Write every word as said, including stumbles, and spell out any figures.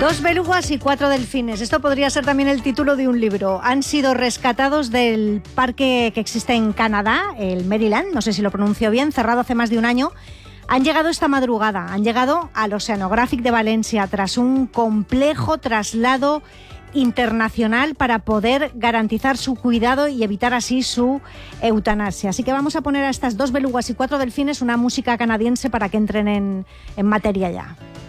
Dos belugas y cuatro delfines. Esto podría ser también el título de un libro. Han sido rescatados del parque que existe en Canadá, el Maryland, no sé si lo pronuncio bien, cerrado hace más de un año. Han llegado esta madrugada, han llegado al Oceanographic de Valencia tras un complejo traslado internacional para poder garantizar su cuidado y evitar así su eutanasia. Así que vamos a poner a estas dos belugas y cuatro delfines una música canadiense para que entren en, en materia ya.